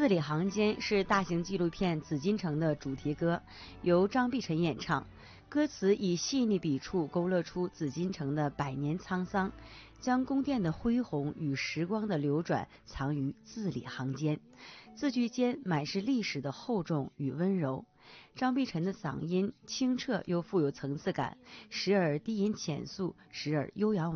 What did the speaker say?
字里行间是大型纪录片《紫禁城》的主题歌，由张碧晨演唱。歌词以细腻笔触勾勒出紫禁城的百年沧桑，将宫殿的恢宏与时光的流转藏于字里行间，字句间满是历史的厚重与温柔。张碧晨的嗓音清澈又富有层次感，时而低吟浅诉，时而悠扬